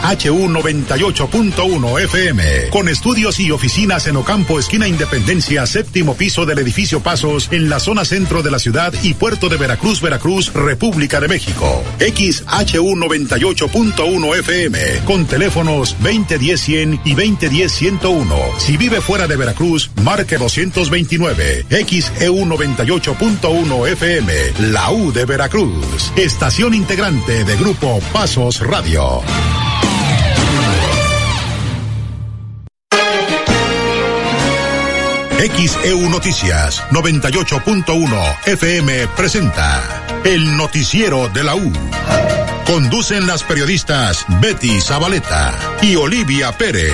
XHU 98.1 FM, con estudios y oficinas en Ocampo, esquina Independencia, séptimo piso del edificio Pasos, en la zona centro de la ciudad y puerto de Veracruz, República de México. XHU 98.1 FM, con teléfonos 2010-100 y 2010-101. Si vive fuera de Veracruz, marque 229. XEU 98.1 FM, la U de Veracruz. Estación integrante de Grupo Pasos Radio. XEU Noticias 98.1 FM presenta el noticiero de la U. Conducen las periodistas Betty Zabaleta y Olivia Pérez.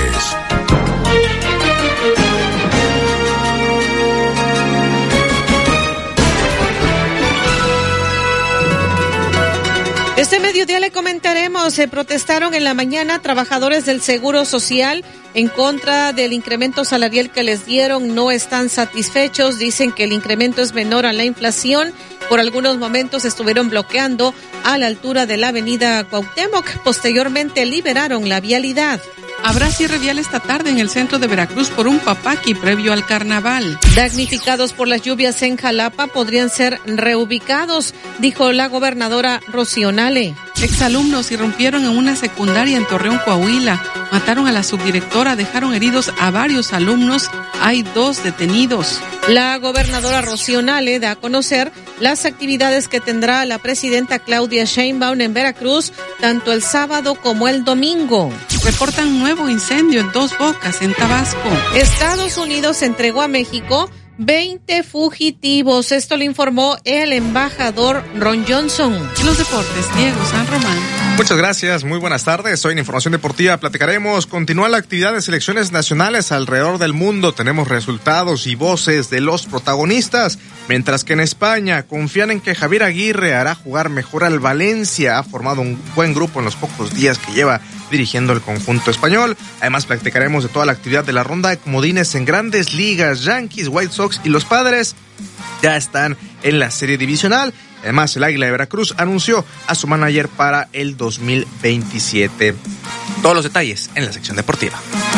Este mediodía le comentaremos, se protestaron en la mañana trabajadores del Seguro Social en contra del incremento salarial que les dieron, no están satisfechos, dicen que el incremento es menor a la inflación. Por algunos momentos estuvieron bloqueando a la altura de la avenida Cuauhtémoc, posteriormente liberaron la vialidad. Habrá cierre vial esta tarde en el centro de Veracruz por un papaqui previo al carnaval. Damnificados por las lluvias en Jalapa podrían ser reubicados, dijo la gobernadora Rocío Nale. Exalumnos irrumpieron en una secundaria en Torreón, Coahuila. Mataron a la subdirectora, dejaron heridos a varios alumnos. Hay 2 detenidos. La gobernadora Rocío Nale da a conocer las actividades que tendrá la presidenta Claudia Sheinbaum en Veracruz, tanto el sábado como el domingo. Reportan nuevo incendio en Dos Bocas, en Tabasco. Estados Unidos entregó a México 20 fugitivos. Esto lo informó el embajador Ron Johnson. Los deportes, Diego San Román. Muchas gracias, muy buenas tardes. Hoy en Información Deportiva platicaremos. Continúa la actividad de selecciones nacionales alrededor del mundo. Tenemos resultados y voces de los protagonistas. Mientras que en España confían en que Javier Aguirre hará jugar mejor al Valencia. Ha formado un buen grupo en los pocos días que lleva dirigiendo el conjunto español. Además platicaremos de toda la actividad de la ronda de comodines en grandes ligas. Yankees, White Sox y los Padres ya están en la serie divisional. Además, el Águila de Veracruz anunció a su manager para el 2027. Todos los detalles en la sección deportiva.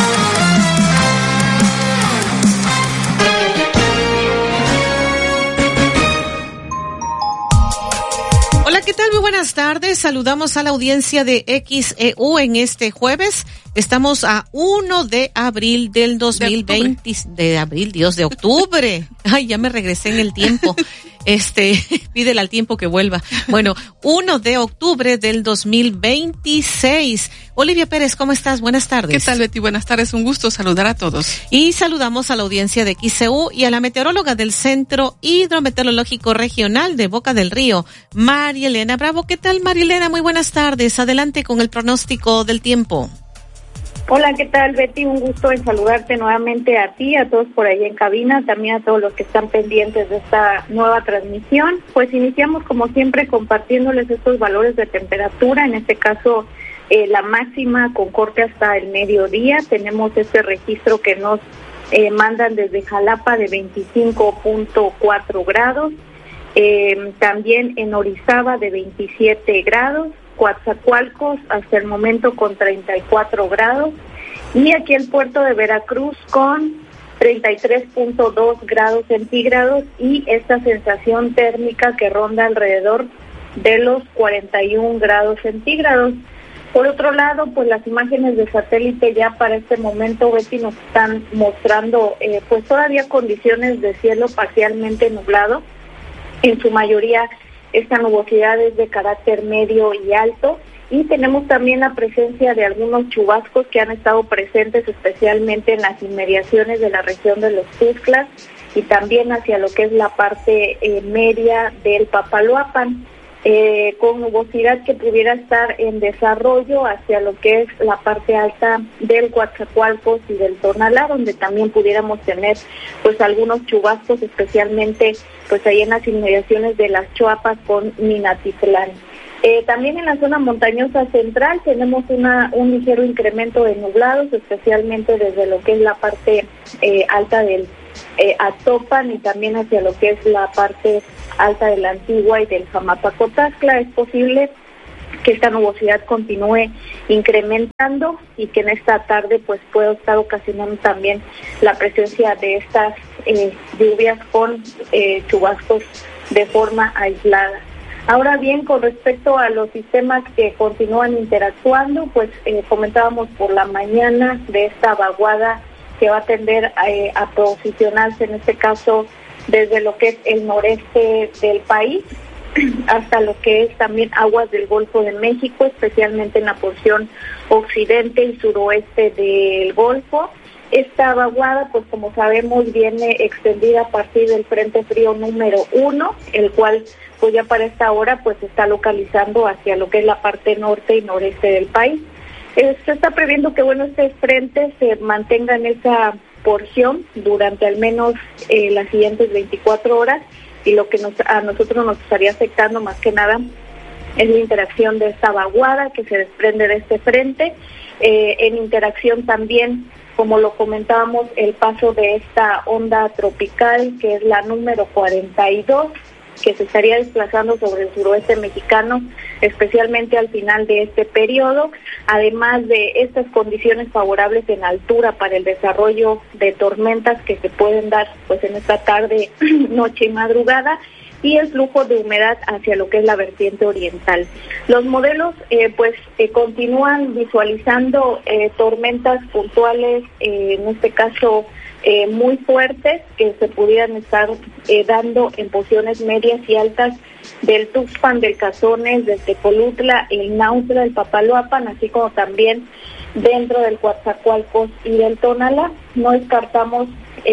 Hola, ¿qué tal? Muy buenas tardes. Saludamos a la audiencia de XEU en este jueves. Estamos a 1 de abril del 2020. De octubre. Ay, ya me regresé en el tiempo. Pídele al tiempo que vuelva. Bueno, 1 de octubre del 2026. Olivia Pérez, ¿cómo estás? Buenas tardes. ¿Qué tal, Betty? Buenas tardes, un gusto saludar a todos. Y saludamos a la audiencia de XEU y a la meteoróloga del Centro Hidrometeorológico Regional de Boca del Río, María Elena Bravo. ¿Qué tal, María Elena? Muy buenas tardes. Adelante con el pronóstico del tiempo. Hola, ¿qué tal, Betty? Un gusto en saludarte nuevamente a ti, a todos por ahí en cabina, también a todos los que están pendientes de esta nueva transmisión. Pues iniciamos, como siempre, compartiéndoles estos valores de temperatura, en este caso la máxima con corte hasta el mediodía. Tenemos este registro que nos mandan desde Jalapa de 25.4 grados, también en Orizaba de 27 grados, Coatzacoalcos hasta el momento con 34 grados y aquí el puerto de Veracruz con 33.2 grados centígrados y esta sensación térmica que ronda alrededor de los 41 grados centígrados. Por otro lado, pues las imágenes de satélite ya para este momento, Betty, nos están mostrando pues todavía condiciones de cielo parcialmente nublado, en su mayoría esta nubosidad es de carácter medio y alto y tenemos también la presencia de algunos chubascos que han estado presentes especialmente en las inmediaciones de la región de los Tuxtlas y también hacia lo que es la parte media del Papaloapan, con nubosidad que pudiera estar en desarrollo hacia lo que es la parte alta del Coatzacoalcos y del Tonalá, donde también pudiéramos tener pues algunos chubascos, especialmente pues ahí en las inmediaciones de las Choapas con Minatitlán. También en la zona montañosa central tenemos un ligero incremento de nublados, especialmente desde lo que es la parte alta del Atopan y también hacia lo que es la parte alta de la Antigua y del Jamapacotaxtla. Es posible que esta nubosidad continúe incrementando y que en esta tarde pues pueda estar ocasionando también la presencia de estas lluvias con chubascos de forma aislada. Ahora bien, con respecto a los sistemas que continúan interactuando, pues comentábamos por la mañana de esta vaguada que va a tender a posicionarse en este caso desde lo que es el noreste del país hasta lo que es también aguas del Golfo de México, especialmente en la porción occidente y suroeste del Golfo. Esta vaguada, pues como sabemos, viene extendida a partir del Frente Frío número 1, el cual pues ya para esta hora pues se está localizando hacia lo que es la parte norte y noreste del país. Se está previendo que este frente se mantenga en esa porción durante al menos las siguientes 24 horas, y lo que a nosotros nos estaría afectando más que nada es la interacción de esta vaguada que se desprende de este frente, en interacción también, como lo comentábamos, el paso de esta onda tropical que es la número 42, que se estaría desplazando sobre el suroeste mexicano, especialmente al final de este periodo, además de estas condiciones favorables en altura para el desarrollo de tormentas que se pueden dar pues en esta tarde, noche y madrugada, y el flujo de humedad hacia lo que es la vertiente oriental. Los modelos continúan visualizando tormentas puntuales, en este caso muy fuertes, que se pudieran estar dando en posiciones medias y altas del Tuxpan, del Cazones, del Tecolutla, el Nautla, el Papaloapan, así como también dentro del Coatzacoalcos y del Tonalá. No descartamos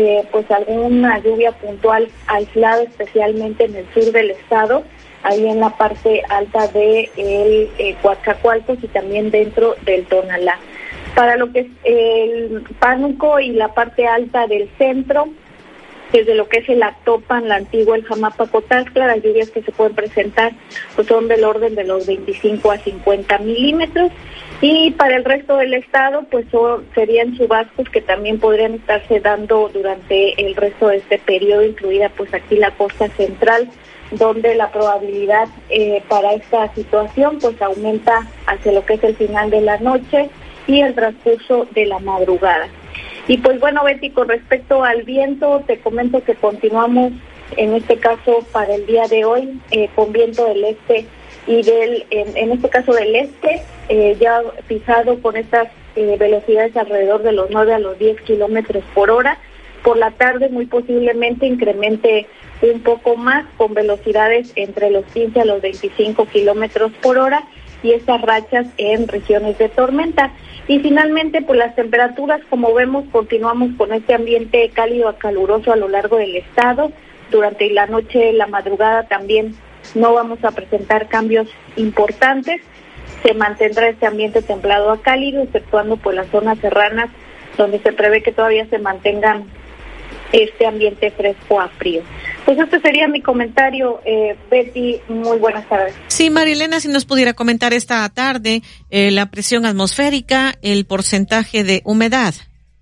alguna lluvia puntual aislada, especialmente en el sur del estado, ahí en la parte alta de el Coatzacoalcos y también dentro del Tonalá. Para lo que es el Pánuco y la parte alta del centro, desde lo que es el Actopan, la Antigua, el Jamapa-Cotaxtla, las lluvias que se pueden presentar pues son del orden de los 25 a 50 milímetros. Y para el resto del estado, pues serían chubascos que también podrían estarse dando durante el resto de este periodo, incluida pues aquí la costa central, donde la probabilidad para esta situación pues aumenta hacia lo que es el final de la noche y el transcurso de la madrugada. Y pues Betty, con respecto al viento, te comento que continuamos en este caso para el día de hoy con viento del este y en este caso del este, ya pisado con estas velocidades alrededor de los 9 a los 10 kilómetros por hora. Por la tarde muy posiblemente incremente un poco más con velocidades entre los 15 a los 25 kilómetros por hora y estas rachas en regiones de tormenta. Y finalmente, pues las temperaturas, como vemos, continuamos con este ambiente cálido a caluroso a lo largo del estado. Durante la noche, la madrugada también no vamos a presentar cambios importantes. Se mantendrá este ambiente templado a cálido, exceptuando pues las zonas serranas, donde se prevé que todavía se mantengan este ambiente fresco a frío. Pues este sería mi comentario, Betty, muy buenas tardes. Sí, Marilena, si nos pudiera comentar esta tarde la presión atmosférica, el porcentaje de humedad.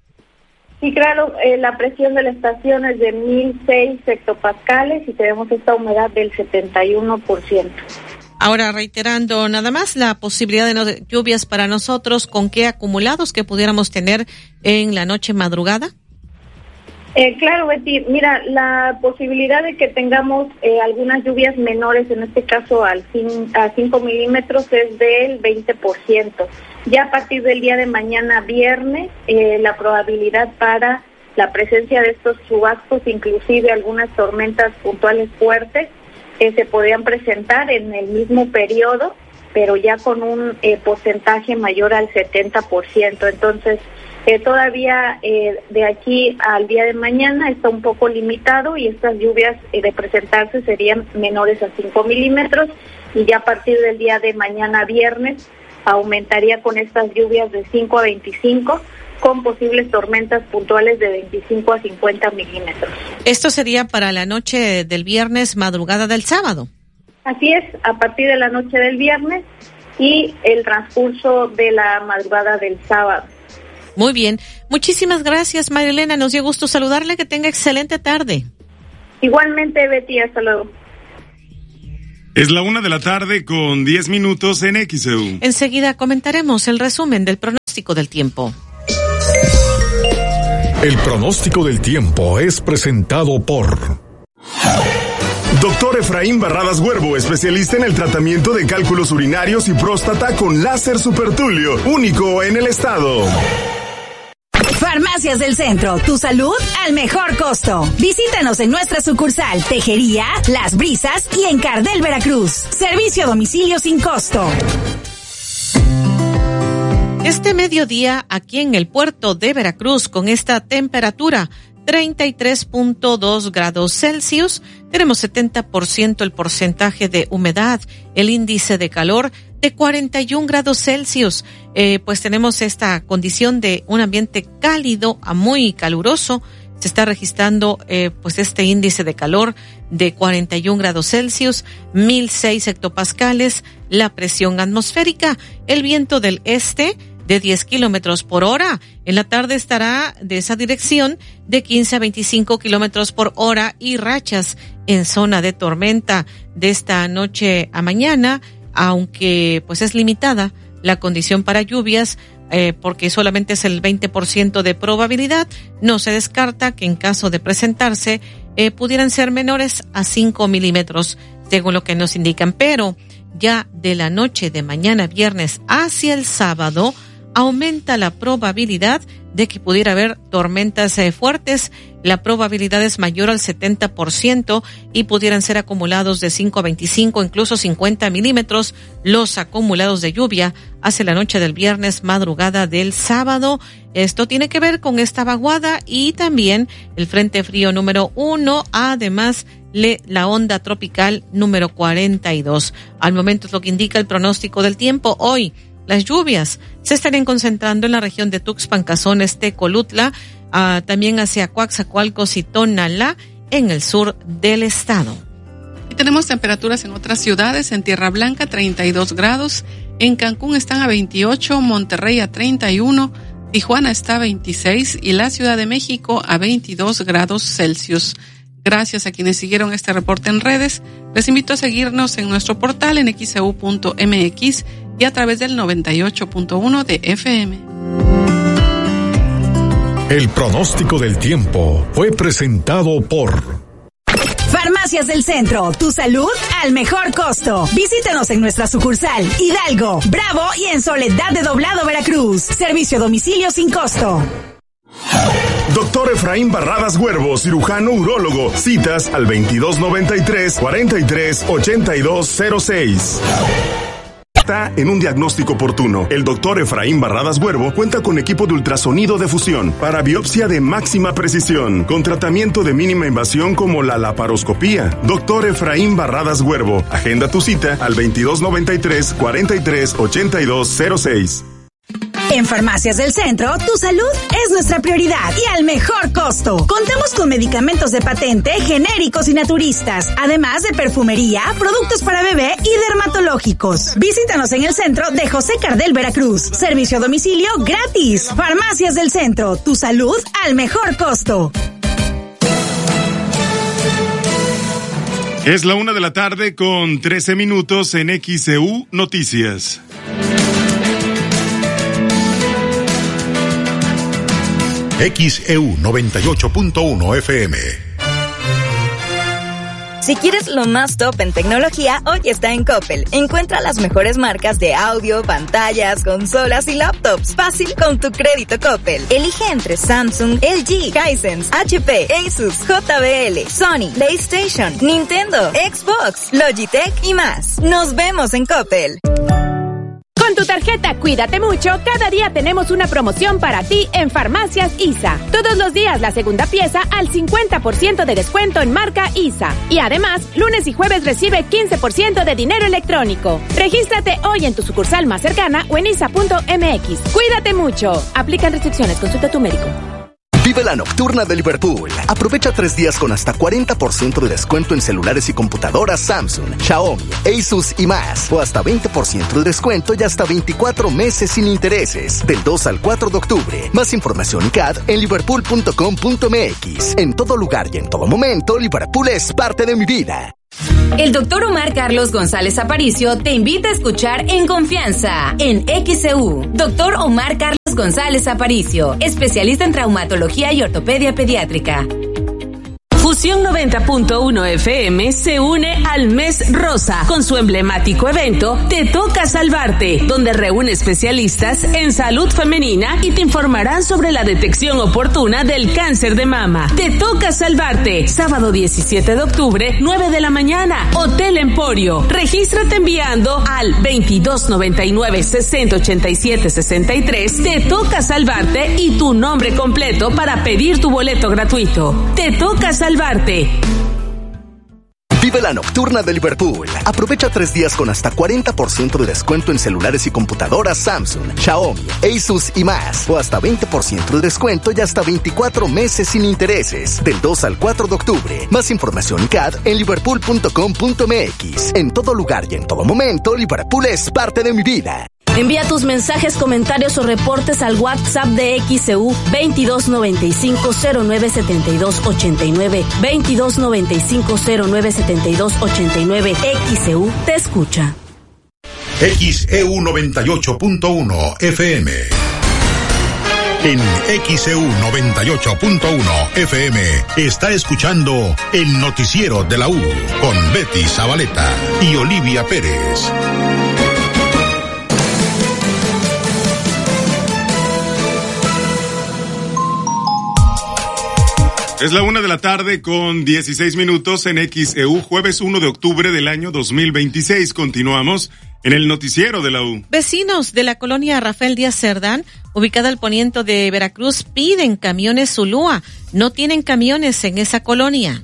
Sí, claro, la presión de la estación es de 1006 hectopascales y tenemos esta humedad del 71%. Ahora, reiterando nada más la posibilidad de lluvias para nosotros, ¿con qué acumulados que pudiéramos tener en la noche madrugada? Claro, Betty, mira, la posibilidad de que tengamos algunas lluvias menores, en este caso a 5 milímetros, es del 20%. Ya a partir del día de mañana viernes, la probabilidad para la presencia de estos chubascos, inclusive algunas tormentas puntuales fuertes, se podrían presentar en el mismo periodo, pero ya con un porcentaje mayor al 70%. Entonces, todavía de aquí al día de mañana está un poco limitado y estas lluvias de presentarse serían menores a 5 milímetros y ya a partir del día de mañana viernes aumentaría con estas lluvias de 5 a 25 con posibles tormentas puntuales de 25 a 50 milímetros. Esto sería para la noche del viernes, madrugada del sábado. Así es, a partir de la noche del viernes y el transcurso de la madrugada del sábado. Muy bien. Muchísimas gracias, Marilena. Nos dio gusto saludarle. Que tenga excelente tarde. Igualmente, Betty. Hasta luego. Es la 1:10 en XEU. Enseguida comentaremos el resumen del pronóstico del tiempo. El pronóstico del tiempo es presentado por Doctor Efraín Barradas Huervo, especialista en el tratamiento de cálculos urinarios y próstata con láser supertulio, único en el estado. Farmacias del Centro, tu salud al mejor costo. Visítanos en nuestra sucursal Tejería, Las Brisas y en Cardel, Veracruz. Servicio a domicilio sin costo. Este mediodía aquí en el puerto de Veracruz con esta temperatura 33.2 grados Celsius, tenemos 70% el porcentaje de humedad, el índice de calor de 41 grados Celsius, pues tenemos esta condición de un ambiente cálido a muy caluroso. Se está registrando pues este índice de calor de 41 grados Celsius, 1006 hectopascales, la presión atmosférica, el viento del este de 10 kilómetros por hora. En la tarde estará de esa dirección de 15 a 25 kilómetros por hora y rachas en zona de tormenta de esta noche a mañana, aunque pues es limitada la condición para lluvias, porque solamente es el 20% de probabilidad. No se descarta que en caso de presentarse pudieran ser menores a 5 milímetros, según lo que nos indican, pero ya de la noche de mañana viernes hacia el sábado aumenta la probabilidad de que pudiera haber tormentas fuertes. La probabilidad es mayor al 70% y pudieran ser acumulados de 5 a 25, incluso 50 milímetros los acumulados de lluvia hacia la noche del viernes, madrugada del sábado. Esto tiene que ver con esta vaguada y también el frente frío número 1, además la onda tropical número 42. Al momento es lo que indica el pronóstico del tiempo. Hoy las lluvias se estarían concentrando en la región de Tuxpan, Cazones, Tecolutla, también hacia Coaxacualcos y Tonalá, en el sur del estado. Y tenemos temperaturas en otras ciudades. En Tierra Blanca 32 grados, en Cancún están a 28, Monterrey a 31, Tijuana está a 26 y la Ciudad de México a 22 grados Celsius. Gracias a quienes siguieron este reporte en redes. Les invito a seguirnos en nuestro portal en xeu.mx y a través del 98.1 de FM. El pronóstico del tiempo fue presentado por Farmacias del Centro, tu salud al mejor costo. Visítanos en nuestra sucursal Hidalgo, Bravo y en Soledad de Doblado, Veracruz. Servicio a domicilio sin costo. Doctor Efraín Barradas Huervo, cirujano urólogo. Citas al 2293-438206. En un diagnóstico oportuno, el doctor Efraín Barradas Huervo cuenta con equipo de ultrasonido de fusión para biopsia de máxima precisión, con tratamiento de mínima invasión como la laparoscopía. Doctor Efraín Barradas Huervo, agenda tu cita al 2293-438206. En Farmacias del Centro, tu salud es nuestra prioridad y al mejor costo. Contamos con medicamentos de patente, genéricos y naturistas, además de perfumería, productos para bebé y dermatológicos. Visítanos en el centro de José Cardel, Veracruz. Servicio a domicilio gratis. Farmacias del Centro, tu salud al mejor costo. Es la 1:13 en XEU Noticias. XEU 98.1 FM. Si quieres lo más top en tecnología, hoy está en Coppel. Encuentra las mejores marcas de audio, pantallas, consolas y laptops. Fácil con tu crédito Coppel. Elige entre Samsung, LG, Hisense, HP, Asus, JBL, Sony, PlayStation, Nintendo, Xbox, Logitech y más. Nos vemos en Coppel. Con tu tarjeta Cuídate Mucho, cada día tenemos una promoción para ti en Farmacias ISA. Todos los días la segunda pieza al 50% de descuento en marca ISA. Y además, lunes y jueves recibe 15% de dinero electrónico. Regístrate hoy en tu sucursal más cercana o en isa.mx. Cuídate mucho. Aplican restricciones. Consulta a tu médico. Vive la nocturna de Liverpool. Aprovecha 3 días con hasta 40% de descuento en celulares y computadoras Samsung, Xiaomi, Asus y más. O hasta 20% de descuento y hasta 24 meses sin intereses. Del 2 al 4 de octubre. Más información y CAD en liverpool.com.mx. En todo lugar y en todo momento, Liverpool es parte de mi vida. El doctor Omar Carlos González Aparicio te invita a escuchar En Confianza, en XEU. Doctor Omar Carlos González Aparicio, especialista en traumatología y ortopedia pediátrica. Fusión 90.1 FM se une al Mes Rosa con su emblemático evento Te Toca Salvarte, donde reúne especialistas en salud femenina y te informarán sobre la detección oportuna del cáncer de mama. Te Toca Salvarte, sábado 17 de octubre, 9 de la mañana, Hotel Emporio. Regístrate enviando al 2299-6087-63. Te Toca Salvarte y tu nombre completo para pedir tu boleto gratuito. Te Toca Salvarte. Vive la nocturna de Liverpool. Aprovecha 3 días con hasta 40% de descuento en celulares y computadoras Samsung, Xiaomi, Asus y más. O hasta 20% de descuento y hasta 24 meses sin intereses. Del 2 al 4 de octubre. Más información y CAD en liverpool.com.mx. En todo lugar y en todo momento, Liverpool es parte de mi vida. Envía tus mensajes, comentarios o reportes al WhatsApp de XEU 2295-097289. 2295-097289. XEU te escucha. XEU 98.1 FM. En XEU 98.1 FM está escuchando el noticiero de la U con Betty Zabaleta y Olivia Pérez. Es la 1:00 con 16 minutos en XEU, jueves 1 de octubre del año 2026. Continuamos en el noticiero de la U. Vecinos de la colonia Rafael Díaz Cerdán, ubicada al poniente de Veracruz, piden camiones Zulúa. No tienen camiones en esa colonia.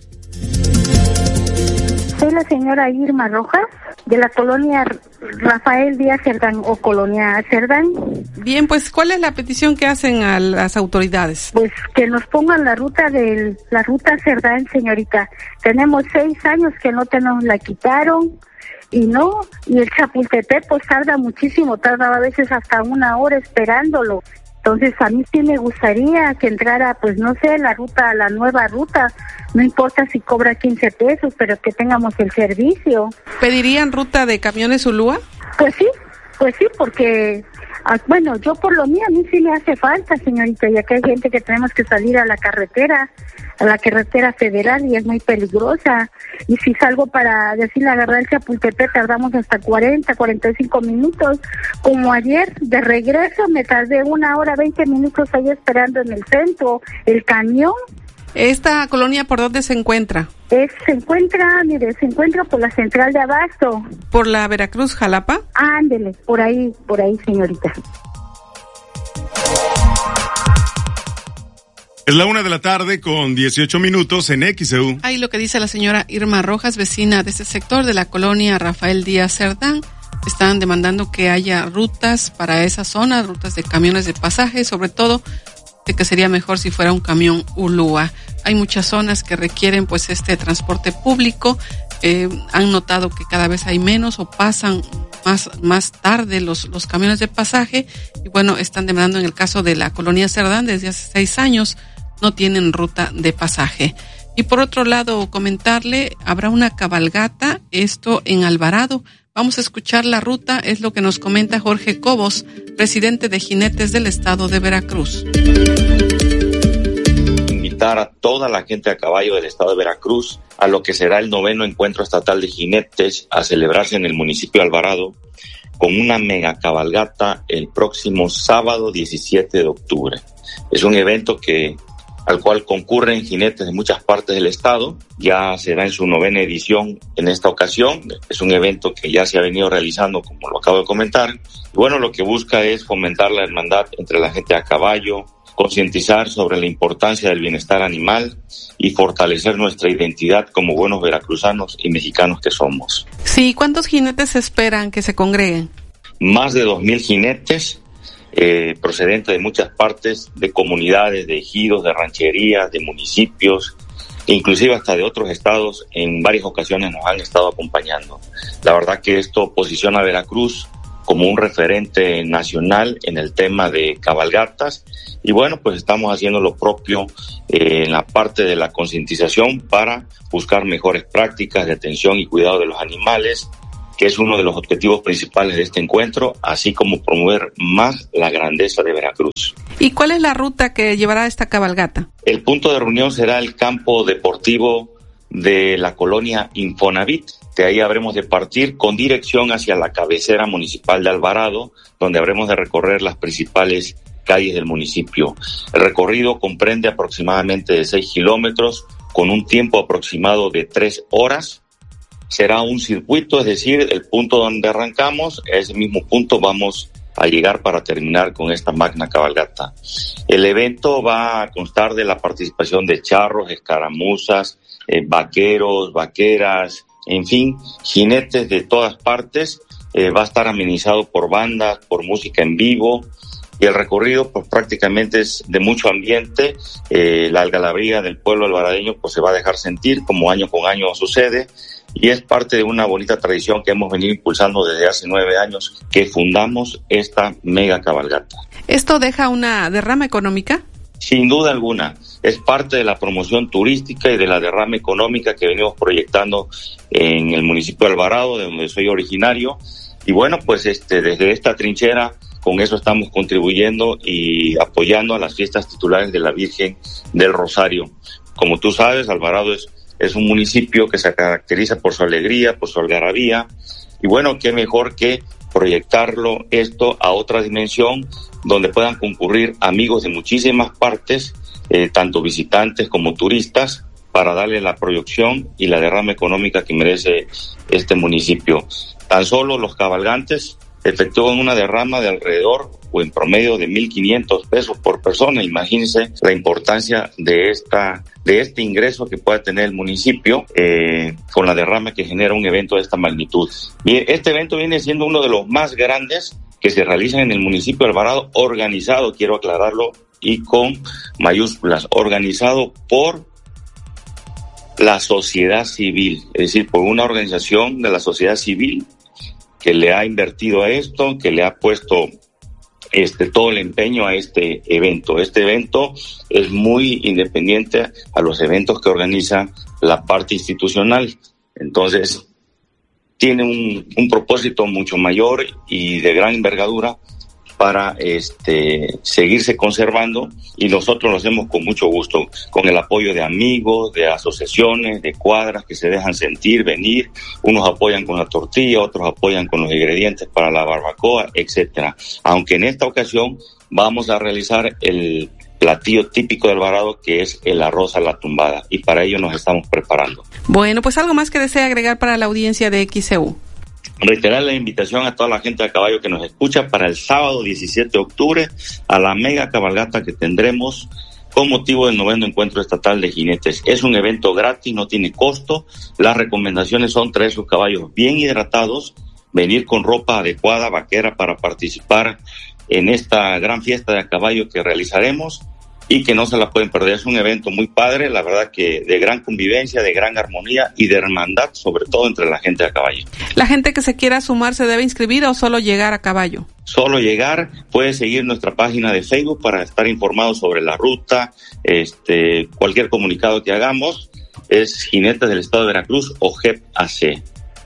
Soy la señora Irma Rojas, de la colonia Rafael Díaz Cerdán o colonia Cerdán. Bien, pues, ¿cuál es la petición que hacen a las autoridades? Pues que nos pongan la ruta Cerdán, señorita. Tenemos 6 años que no tenemos, la quitaron y el Chapultepec pues tarda muchísimo, tarda a veces hasta 1 hora esperándolo. Entonces a mí sí me gustaría que entrara, pues no sé, la nueva ruta, no importa si cobra 15 pesos, pero que tengamos el servicio. ¿Pedirían ruta de camiones Zulúa? Pues sí, porque, bueno, yo por lo mío, a mí sí me hace falta, señorita, ya que hay gente que tenemos que salir a la carretera federal y es muy peligrosa. Y si salgo para decirle agarrar el Chapultepec, tardamos hasta 45 minutos. Como ayer, de regreso, me tardé 1 hora, 20 minutos ahí esperando en el centro, el camión. ¿Esta colonia por dónde se encuentra? Se encuentra por la central de Abasto. ¿Por la Veracruz, Jalapa? Ándele, por ahí, señorita. Es la 1:00 con 18 minutos en XEU. Ahí lo que dice la señora Irma Rojas, vecina de este sector de la colonia Rafael Díaz Cerdán. Están demandando que haya rutas para esa zona, rutas de camiones de pasaje, sobre todo de que sería mejor si fuera un camión Zulúa. Hay muchas zonas que requieren pues este transporte público. Han notado que cada vez hay menos o pasan más tarde los camiones de pasaje. Y bueno, están demandando en el caso de la colonia Cerdán desde hace 6 años. No tienen ruta de pasaje. Y por otro lado, comentarle, habrá una cabalgata, esto en Alvarado. Vamos a escuchar la ruta, es lo que nos comenta Jorge Cobos, presidente de Jinetes del Estado de Veracruz. Invitar a toda la gente a caballo del Estado de Veracruz a lo que será el 9º Encuentro Estatal de Jinetes a celebrarse en el municipio de Alvarado con una mega cabalgata el próximo sábado 17 de octubre. Es un evento al cual concurren jinetes de muchas partes del estado. Ya será en su 9ª edición en esta ocasión. Es un evento que ya se ha venido realizando, como lo acabo de comentar. Y bueno, lo que busca es fomentar la hermandad entre la gente a caballo, concientizar sobre la importancia del bienestar animal y fortalecer nuestra identidad como buenos veracruzanos y mexicanos que somos. Sí, ¿cuántos jinetes esperan que se congreguen? Más de 2,000 jinetes. Procedente de muchas partes, de comunidades, de ejidos, de rancherías, de municipios, e inclusive hasta de otros estados. En varias ocasiones nos han estado acompañando. La verdad que esto posiciona a Veracruz como un referente nacional en el tema de cabalgatas. Y bueno, pues estamos haciendo lo propio en la parte de la concientización para buscar mejores prácticas de atención y cuidado de los animales, que es uno de los objetivos principales de este encuentro, así como promover más la grandeza de Veracruz. ¿Y cuál es la ruta que llevará esta cabalgata? El punto de reunión será el campo deportivo de la colonia Infonavit. De ahí habremos de partir con dirección hacia la cabecera municipal de Alvarado, donde habremos de recorrer las principales calles del municipio. El recorrido comprende aproximadamente de 6 kilómetros, con un tiempo aproximado de 3 horas. Será un circuito, es decir, el punto donde arrancamos, a ese mismo punto vamos a llegar para terminar con esta magna cabalgata. El evento va a constar de la participación de charros, escaramuzas, vaqueros, vaqueras, en fin, jinetes de todas partes. Va a estar amenizado por bandas, por música en vivo, y el recorrido pues prácticamente es de mucho ambiente. La algarabía del pueblo alvaradeño pues se va a dejar sentir, como año con año sucede, y es parte de una bonita tradición que hemos venido impulsando desde hace 9 años que fundamos esta mega cabalgata. ¿Esto deja una derrama económica? Sin duda alguna, es parte de la promoción turística y de la derrama económica que venimos proyectando en el municipio de Alvarado, de donde soy originario. Y bueno, pues desde esta trinchera, con eso estamos contribuyendo y apoyando a las fiestas titulares de la Virgen del Rosario. Como tú sabes, Alvarado es un municipio que se caracteriza por su alegría, por su algarabía, y bueno, qué mejor que proyectarlo esto a otra dimensión donde puedan concurrir amigos de muchísimas partes, tanto visitantes como turistas, para darle la proyección y la derrama económica que merece este municipio. Tan solo los cabalgantes efectúan una derrama de alrededor o en promedio de 1,500 pesos por persona. Imagínense la importancia de este ingreso que pueda tener el municipio con la derrama que genera un evento de esta magnitud. Bien, este evento viene siendo uno de los más grandes que se realizan en el municipio de Alvarado, organizado, quiero aclararlo, y con mayúsculas, organizado por la sociedad civil, es decir, por una organización de la sociedad civil que le ha invertido a esto, que le ha puesto todo el empeño a este evento. Este evento es muy independiente a los eventos que organiza la parte institucional. Entonces, tiene un propósito mucho mayor y de gran envergadura para seguirse conservando, y nosotros lo hacemos con mucho gusto, con el apoyo de amigos, de asociaciones, de cuadras que se dejan sentir, venir. Unos apoyan con la tortilla, otros apoyan con los ingredientes para la barbacoa, etcétera. Aunque en esta ocasión vamos a realizar el platillo típico del Alvarado, que es el arroz a la tumbada, y para ello nos estamos preparando. Bueno, pues algo más que desea agregar para la audiencia de XEU. Reiterar la invitación a toda la gente a caballo que nos escucha para el sábado 17 de octubre a la mega cabalgata que tendremos con motivo del 9º Encuentro Estatal de Jinetes. Es un evento gratis, no tiene costo. Las recomendaciones son traer sus caballos bien hidratados, venir con ropa adecuada, vaquera, para participar en esta gran fiesta de a caballo que realizaremos y que no se la pueden perder. Es un evento muy padre, la verdad que de gran convivencia, de gran armonía y de hermandad, sobre todo entre la gente a caballo. ¿La gente que se quiera sumar se debe inscribir o solo llegar a caballo? Solo llegar. Puede seguir nuestra página de Facebook para estar informado sobre la ruta, cualquier comunicado que hagamos. Es Jinetes del Estado de Veracruz o JEP-AC.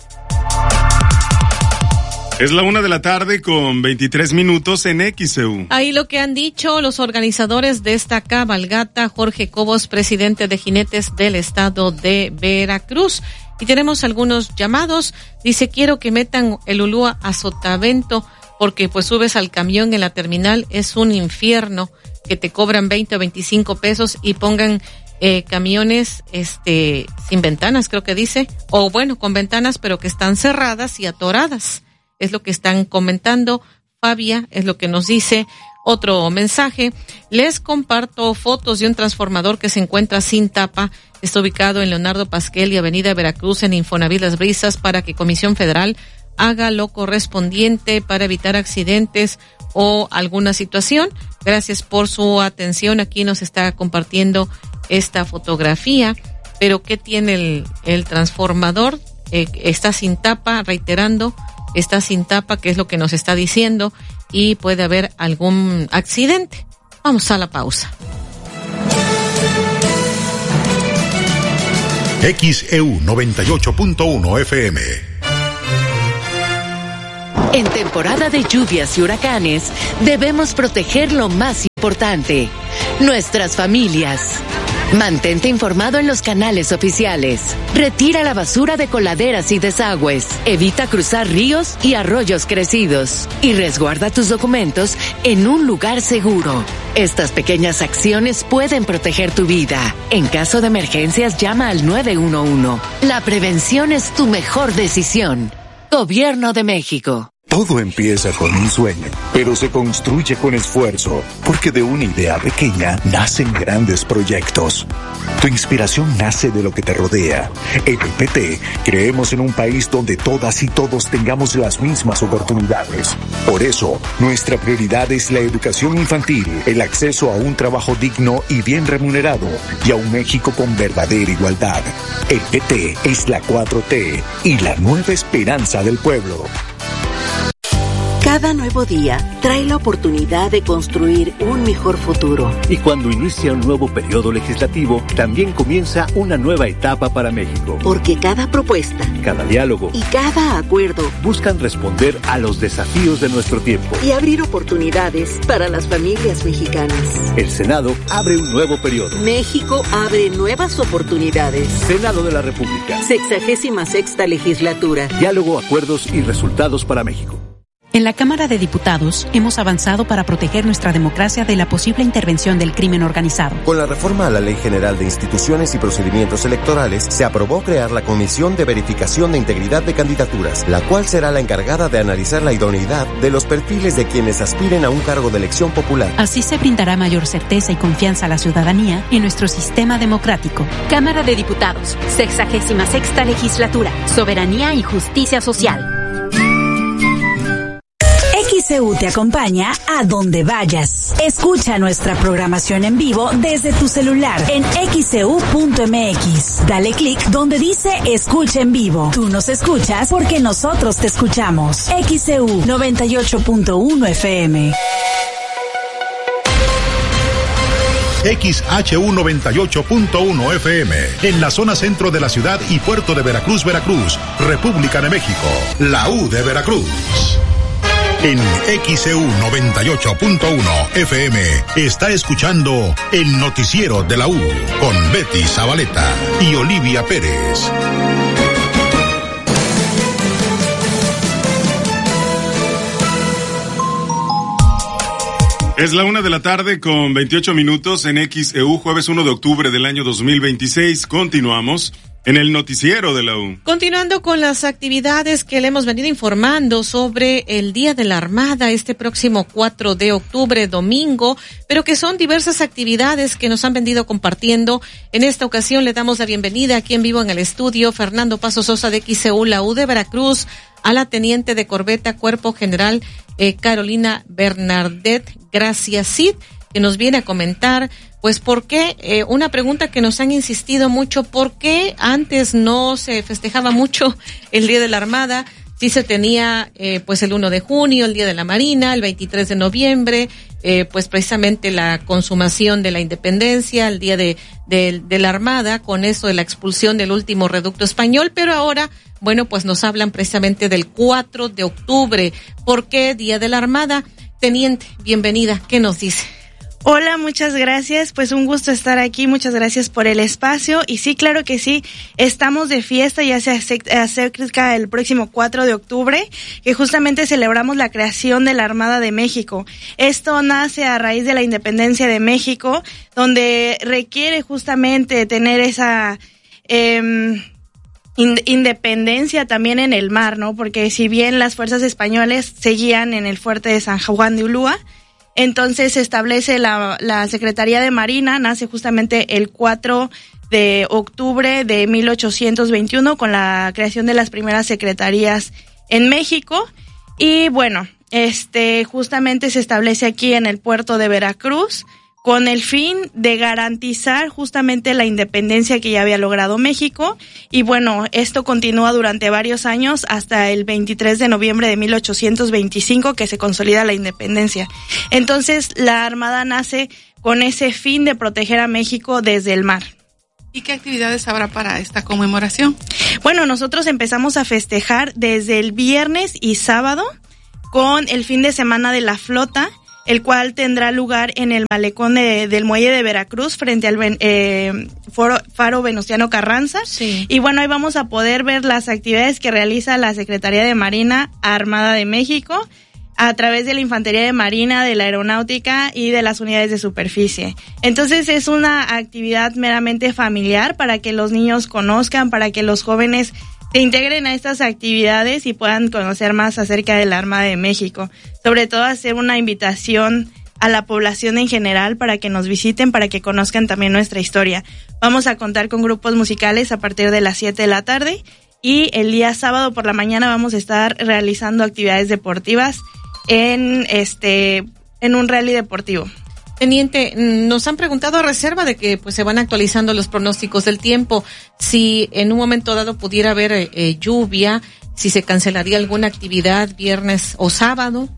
Es la 1:00 con 23 minutos en XEU. Ahí lo que han dicho los organizadores de esta cabalgata, Jorge Cobos, presidente de Jinetes del Estado de Veracruz. Y tenemos algunos llamados. Dice, quiero que metan el Ulúa a Sotavento, porque pues subes al camión en la terminal, es un infierno, que te cobran 20 o 25 pesos y pongan camiones sin ventanas, creo que dice, o bueno, con ventanas pero que están cerradas y atoradas. Es lo que están comentando. Fabia es lo que nos dice. Otro mensaje. Les comparto fotos de un transformador que se encuentra sin tapa. Está ubicado en Leonardo Pasquel y Avenida Veracruz en Infonavit Las Brisas, para que Comisión Federal haga lo correspondiente para evitar accidentes o alguna situación. Gracias por su atención. Aquí nos está compartiendo esta fotografía. Pero ¿qué tiene el transformador? Está sin tapa, reiterando. está sin tapa, que es lo que nos está diciendo, y puede haber algún accidente. Vamos a la pausa. XEU 98.1 FM. En temporada de lluvias y huracanes, debemos proteger lo más importante, nuestras familias. Mantente informado en los canales oficiales. Retira la basura de coladeras y desagües. Evita cruzar ríos y arroyos crecidos. Y resguarda tus documentos en un lugar seguro. Estas pequeñas acciones pueden proteger tu vida. En caso de emergencias, llama al 911. La prevención es tu mejor decisión. Gobierno de México. Todo empieza con un sueño, pero se construye con esfuerzo, porque de una idea pequeña nacen grandes proyectos. Tu inspiración nace de lo que te rodea. En el PT creemos en un país donde todas y todos tengamos las mismas oportunidades. Por eso, nuestra prioridad es la educación infantil, el acceso a un trabajo digno y bien remunerado, y a un México con verdadera igualdad. El PT es la 4T y la nueva esperanza del pueblo. Cada nuevo día trae la oportunidad de construir un mejor futuro. Y cuando inicia un nuevo periodo legislativo, también comienza una nueva etapa para México. Porque cada propuesta, cada diálogo y cada acuerdo buscan responder a los desafíos de nuestro tiempo y abrir oportunidades para las familias mexicanas. El Senado abre un nuevo periodo. México abre nuevas oportunidades. Senado de la República. 66ª legislatura. Diálogo, acuerdos y resultados para México. En la Cámara de Diputados hemos avanzado para proteger nuestra democracia de la posible intervención del crimen organizado. Con la reforma a la Ley General de Instituciones y Procedimientos Electorales, se aprobó crear la Comisión de Verificación de Integridad de Candidaturas, la cual será la encargada de analizar la idoneidad de los perfiles de quienes aspiren a un cargo de elección popular. Así se brindará mayor certeza y confianza a la ciudadanía en nuestro sistema democrático. Cámara de Diputados, 66ª legislatura, soberanía y justicia social. XEU te acompaña a donde vayas. Escucha nuestra programación en vivo desde tu celular en xeu.mx. Dale clic donde dice Escucha en vivo. Tú nos escuchas porque nosotros te escuchamos. XEU 98.1 FM. XHU 98.1 FM, en la zona centro de la ciudad y puerto de Veracruz, República de México, la U de Veracruz. En XEU 98.1 FM está escuchando el noticiero de la U con Betty Zabaleta y Olivia Pérez. Es la 1:00 con 28 minutos en XEU, jueves 1 de octubre del año 2026. Continuamos en el noticiero de la U. Continuando con las actividades que le hemos venido informando sobre el Día de la Armada, este próximo 4 de octubre, domingo, pero que son diversas actividades que nos han venido compartiendo. En esta ocasión le damos la bienvenida aquí en vivo en el estudio, Fernando Paso Sosa de XEU, la U de Veracruz, a la teniente de corbeta Cuerpo General Carolina Bernardet Gracias Cid, que nos viene a comentar pues por qué, una pregunta que nos han insistido mucho, por qué antes no se festejaba mucho el Día de la Armada. Sí se tenía pues el 1 de junio, el Día de la Marina, el 23 de noviembre, pues precisamente la consumación de la independencia, el Día de la Armada, con eso de la expulsión del último reducto español, pero ahora, bueno, pues nos hablan precisamente del 4 de octubre. ¿Por qué Día de la Armada? Teniente, bienvenida, ¿qué nos dice? Hola, muchas gracias, pues un gusto estar aquí, muchas gracias por el espacio, y sí, claro que sí, estamos de fiesta, ya se acerca el próximo 4 de octubre, que justamente celebramos la creación de la Armada de México. Esto nace a raíz de la independencia de México, donde requiere justamente tener esa independencia también en el mar, ¿no? Porque si bien las fuerzas españolas seguían en el fuerte de San Juan de Ulúa, entonces se establece la Secretaría de Marina, nace justamente el 4 de octubre de 1821 con la creación de las primeras secretarías en México. Y bueno, justamente se establece aquí en el puerto de Veracruz con el fin de garantizar justamente la independencia que ya había logrado México. Y bueno, esto continúa durante varios años hasta el 23 de noviembre de 1825, que se consolida la independencia. Entonces, la Armada nace con ese fin de proteger a México desde el mar. ¿Y qué actividades habrá para esta conmemoración? Bueno, nosotros empezamos a festejar desde el viernes y sábado con el fin de semana de la flota, el cual tendrá lugar en el malecón del muelle de Veracruz frente al Faro Venustiano Carranza. Sí. Y bueno, ahí vamos a poder ver las actividades que realiza la Secretaría de Marina Armada de México a través de la Infantería de Marina, de la Aeronáutica y de las unidades de superficie. Entonces es una actividad meramente familiar para que los niños conozcan, para que los jóvenes se integren a estas actividades y puedan conocer más acerca de la Armada de México. Sobre todo hacer una invitación a la población en general para que nos visiten, para que conozcan también nuestra historia. Vamos a contar con grupos musicales a partir de las 7 de la tarde y el día sábado por la mañana vamos a estar realizando actividades deportivas en un rally deportivo. Teniente, nos han preguntado a reserva de que pues se van actualizando los pronósticos del tiempo. Si en un momento dado pudiera haber lluvia, si se cancelaría alguna actividad viernes o sábado.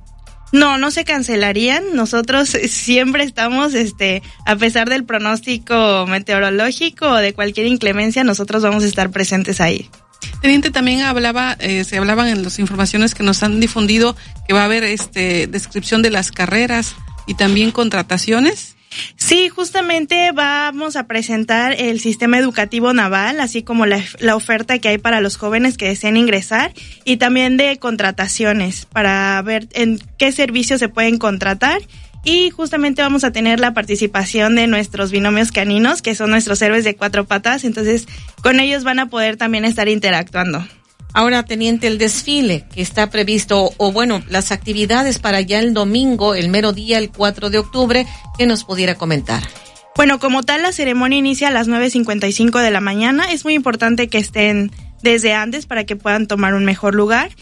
No se cancelarían. Nosotros siempre estamos, a pesar del pronóstico meteorológico o de cualquier inclemencia, nosotros vamos a estar presentes ahí. Teniente, también se hablaban en las informaciones que nos han difundido que va a haber descripción de las carreras y también contrataciones. Sí, justamente vamos a presentar el sistema educativo naval, así como la oferta que hay para los jóvenes que deseen ingresar y también de contrataciones para ver en qué servicios se pueden contratar. Y justamente vamos a tener la participación de nuestros binomios caninos, que son nuestros héroes de 4 patas, entonces con ellos van a poder también estar interactuando. Ahora, teniente, el desfile que está previsto, o bueno, las actividades para ya el domingo, el mero día, el 4 de octubre, ¿qué nos pudiera comentar? Bueno, como tal, la ceremonia inicia a las 9:55 de la mañana. Es muy importante que estén desde antes para que puedan tomar un mejor lugar.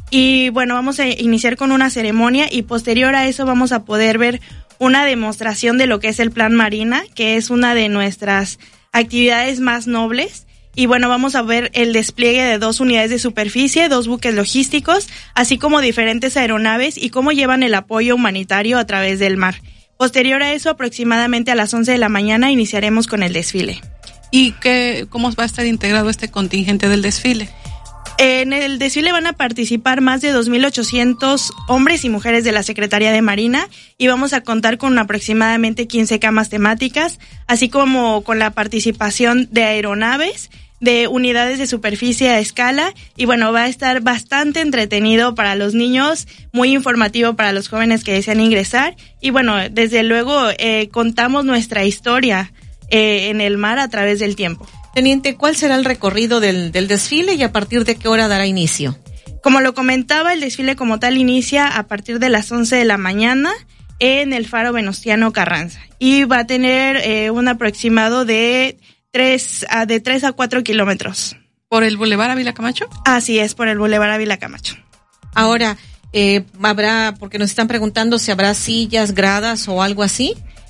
Y bueno, vamos a iniciar con una ceremonia y posterior a eso vamos a poder ver una demostración de lo que es el Plan Marina, que es una de nuestras actividades más nobles. Y bueno, vamos a ver el despliegue de 2 unidades de superficie, 2 buques logísticos, así como diferentes aeronaves y cómo llevan el apoyo humanitario a través del mar. Posterior a eso, aproximadamente a las 11 de la mañana, iniciaremos con el desfile. ¿Y cómo va a estar integrado este contingente del desfile? En el desfile van a participar más de 2,800 hombres y mujeres de la Secretaría de Marina y vamos a contar con aproximadamente 15 camas temáticas, así como con la participación de aeronaves, de unidades de superficie a escala y bueno, va a estar bastante entretenido para los niños, muy informativo para los jóvenes que desean ingresar y bueno, desde luego contamos nuestra historia en el mar a través del tiempo. Teniente, ¿cuál será el recorrido del desfile y a partir de qué hora dará inicio? Como lo comentaba, el desfile como tal inicia a partir de las 11 de la mañana en el Faro Venustiano Carranza y va a tener un aproximado de 3 a 4 kilómetros. ¿Por el Boulevard Ávila Camacho? Así es, por el Boulevard Ávila Camacho. Ahora, habrá, porque nos están preguntando si habrá sillas, gradas o algo así.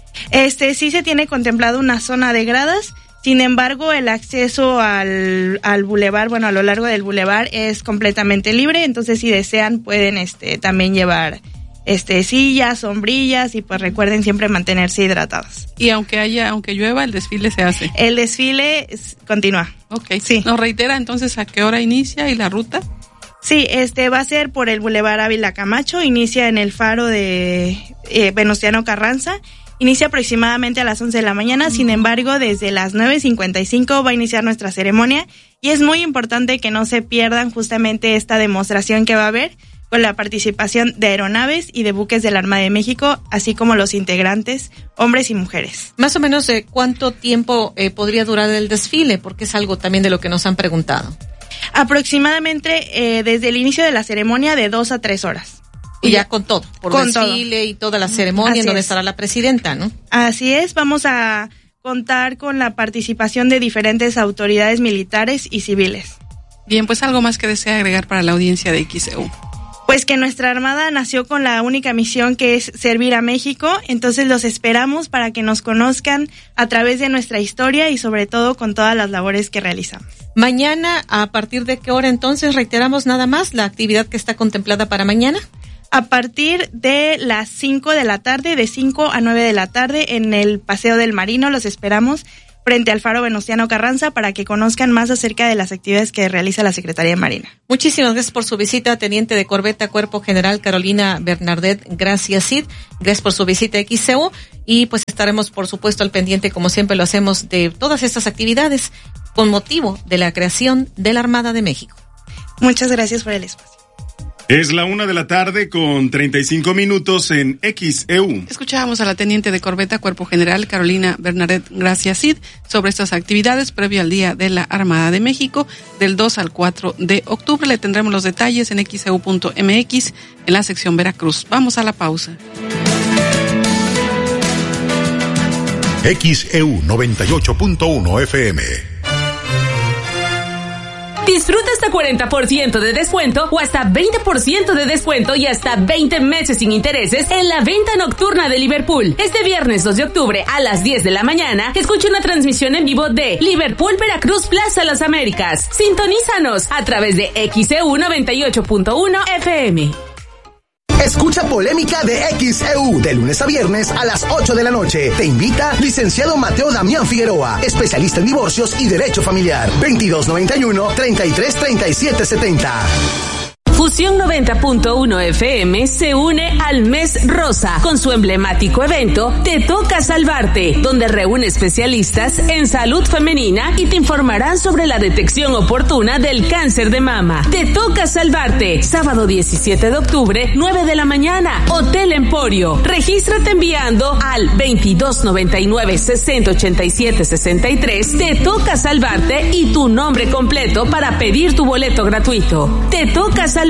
Sí se tiene contemplado una zona de gradas. Sin embargo, el acceso al bulevar, bueno, a lo largo del bulevar es completamente libre, entonces si desean pueden también llevar sillas, sombrillas y pues recuerden siempre mantenerse hidratados. Y aunque llueva, el desfile se hace. El desfile continúa. Okay. Sí. ¿Nos reitera entonces a qué hora inicia y la ruta? Sí, va a ser por el Boulevard Ávila Camacho, inicia en el Faro de Venustiano Carranza. Inicia aproximadamente a las 11 de la mañana, sin embargo, desde las 9:55 va a iniciar nuestra ceremonia y es muy importante que no se pierdan justamente esta demostración que va a haber con la participación de aeronaves y de buques de la Armada de México, así como los integrantes, hombres y mujeres. Más o menos, ¿cuánto tiempo podría durar el desfile? Porque es algo también de lo que nos han preguntado. Aproximadamente desde el inicio de la ceremonia de 2 a 3 horas. Y ya con todo, por con desfile todo. Y toda la ceremonia Así en donde es. estará la presidenta, ¿no? Así es, vamos a contar con la participación de diferentes autoridades militares y civiles. Bien, pues algo más que desea agregar para la audiencia de XEU. Pues que nuestra Armada nació con la única misión que es servir a México, entonces los esperamos para que nos conozcan a través de nuestra historia y sobre todo con todas las labores que realizamos. Mañana, ¿a partir de qué hora entonces? Reiteramos nada más la actividad que está contemplada para mañana. A partir de las 5 de la tarde, de 5 a 9 de la tarde, en el Paseo del Marino, los esperamos frente al Faro Venustiano Carranza para que conozcan más acerca de las actividades que realiza la Secretaría de Marina. Muchísimas gracias por su visita, Teniente de Corbeta Cuerpo General Carolina Bernardet. Gracias, Cid. Gracias por su visita a XCU y pues estaremos, por supuesto, al pendiente, como siempre lo hacemos, de todas estas actividades con motivo de la creación de la Armada de México. Muchas gracias por el espacio. Es la 1:00 con 35 minutos en XEU. Escuchábamos a la Teniente de Corbeta Cuerpo General Carolina Bernardet Gracias Cid sobre estas actividades previo al Día de la Armada de México del 2 al 4 de octubre. Le tendremos los detalles en xeu.mx en la sección Veracruz. Vamos a la pausa. XEU 98.1 FM. Disfruta hasta 40% de descuento o hasta 20% de descuento y hasta 20 meses sin intereses en la venta nocturna de Liverpool. Este viernes 2 de octubre a las 10 de la mañana, escucha una transmisión en vivo de Liverpool Veracruz Plaza Las Américas. Sintonízanos a través de XEU 98.1 FM. Escucha Polémica de XEU de lunes a viernes a las 8 de la noche. Te invita licenciado Mateo Damián Figueroa, especialista en divorcios y derecho familiar. 2291-333770. Fusión 90.1 FM se une al Mes Rosa con su emblemático evento Te Toca Salvarte, donde reúne especialistas en salud femenina y te informarán sobre la detección oportuna del cáncer de mama. Te Toca Salvarte, sábado 17 de octubre, 9 de la mañana, Hotel Emporio. Regístrate enviando al 2299-6087-63. Te Toca Salvarte y tu nombre completo para pedir tu boleto gratuito. Te Toca Salvarte.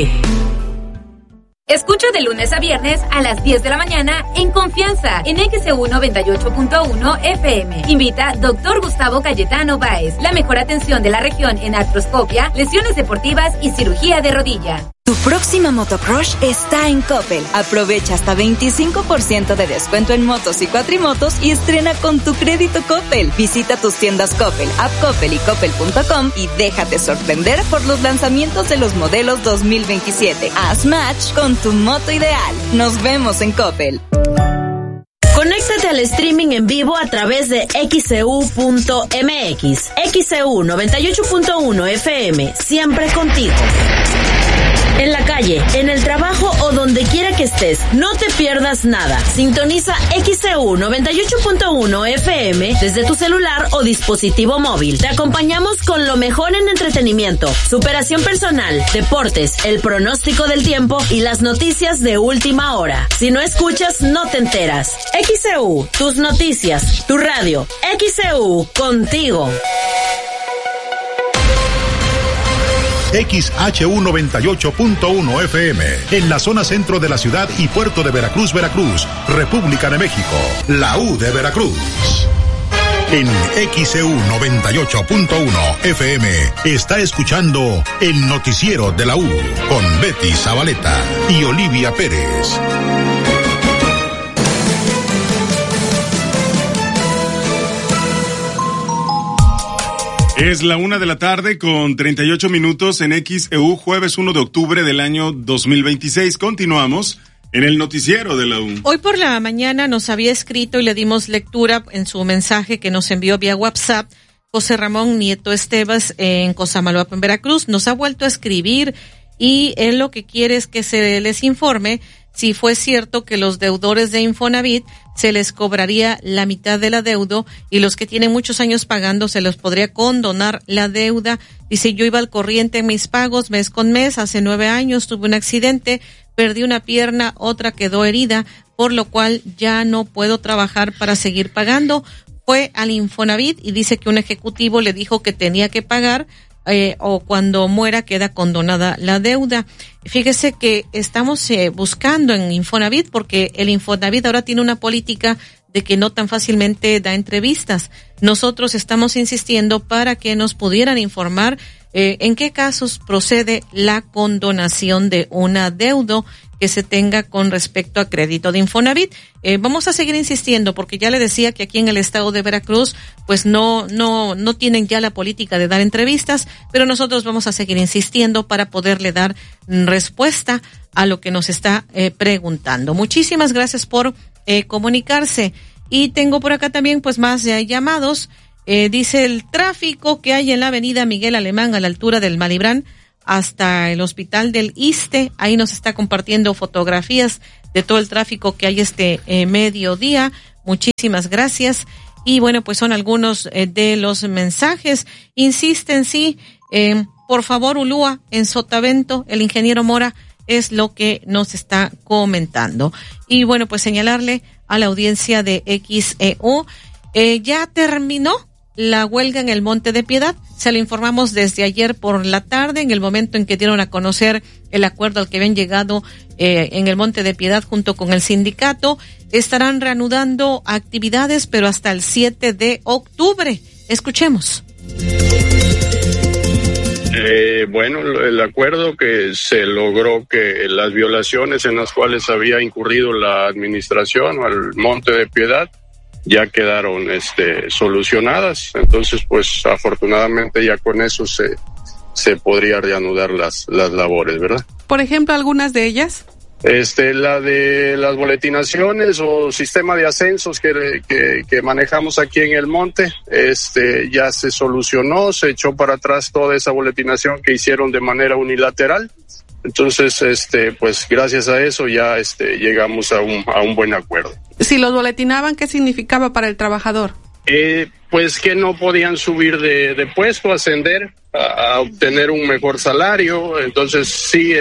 Escucha de lunes a viernes a las 10 de la mañana en Confianza en XEU 98.1 FM. Invita Dr. Gustavo Cayetano Báez. La mejor atención de la región en artroscopia, lesiones deportivas y cirugía de rodilla. Tu próxima motocrush está en Coppel. Aprovecha hasta 25% de descuento en motos y cuatrimotos y estrena con tu crédito Coppel. Visita tus tiendas Coppel, App Coppel y Coppel.com y déjate sorprender por los lanzamientos de los modelos 2027. Haz match con tu moto ideal. Nos vemos en Coppel. Conéctate al streaming en vivo a través de xeu.mx. XEU 98.1 FM, siempre contigo. En la calle, en el trabajo o donde quiera que estés, no te pierdas nada. Sintoniza XEU 98.1 FM desde tu celular o dispositivo móvil. Te acompañamos con lo mejor en entretenimiento, superación personal, deportes, el pronóstico del tiempo y las noticias de última hora. Si no escuchas, no te enteras. XEU, tus noticias, tu radio. XEU, contigo. XHU 98.1 FM, en la zona centro de la ciudad y puerto de Veracruz, Veracruz, República de México, la U de Veracruz. En XEU 98.1 FM está escuchando el noticiero de la U con Betty Zabaleta y Olivia Pérez. Es la 1:00 con 38 minutos en XEU, jueves 1 de octubre del año 2026. Continuamos en el noticiero de la U. Hoy por la mañana nos había escrito y le dimos lectura en su mensaje que nos envió vía WhatsApp José Ramón Nieto Estevas en Cosamaloapan, en Veracruz. Nos ha vuelto a escribir y él lo que quiere es que se les informe si fue cierto que los deudores de Infonavit se les cobraría la mitad del adeudo y los que tienen muchos años pagando se les podría condonar la deuda. Dice, yo iba al corriente en mis pagos mes con mes, hace 9 años tuve un accidente, perdí una pierna, otra quedó herida, por lo cual ya no puedo trabajar para seguir pagando. Fue al Infonavit y dice que un ejecutivo le dijo que tenía que pagar o cuando muera queda condonada la deuda. Fíjese que estamos buscando en Infonavit porque el Infonavit ahora tiene una política de que no tan fácilmente da entrevistas. Nosotros estamos insistiendo para que nos pudieran informar en qué casos procede la condonación de un adeudo que se tenga con respecto a crédito de Infonavit. Vamos a seguir insistiendo porque ya le decía que aquí en el estado de Veracruz pues no tienen ya la política de dar entrevistas, pero nosotros vamos a seguir insistiendo para poderle dar respuesta a lo que nos está preguntando. Muchísimas gracias por comunicarse. Y tengo por acá también pues más llamados. Dice el tráfico que hay en la avenida Miguel Alemán a la altura del Malibrán hasta el hospital del Iste. Ahí nos está compartiendo fotografías de todo el tráfico que hay este mediodía. Muchísimas gracias. Y bueno, pues son algunos de los mensajes. Insisten, sí, por favor, Ulúa, en Sotavento, el ingeniero Mora es lo que nos está comentando. Y bueno, pues señalarle a la audiencia de XEU, ya terminó la huelga en el Monte de Piedad. Se lo informamos desde ayer por la tarde, en el momento en que dieron a conocer el acuerdo al que habían llegado en el Monte de Piedad junto con el sindicato. Estarán reanudando actividades, pero hasta el 7 de octubre. Escuchemos. Bueno, el acuerdo que se logró, que las violaciones en las cuales había incurrido la administración al Monte de Piedad ya quedaron solucionadas. Entonces, pues afortunadamente ya con eso se podría reanudar las labores, ¿verdad? Por ejemplo, algunas de ellas. La de las boletinaciones o sistema de ascensos que manejamos aquí en el monte, ya se solucionó, se echó para atrás toda esa boletinación que hicieron de manera unilateral. Entonces, pues gracias a eso ya llegamos a un buen acuerdo. Si los boletinaban, ¿qué significaba para el trabajador? Pues que no podían subir de puesto, ascender, a obtener un mejor salario. Entonces sí,